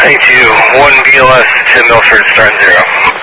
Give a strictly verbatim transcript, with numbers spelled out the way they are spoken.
Thank you. one B L S to Milford, start zero.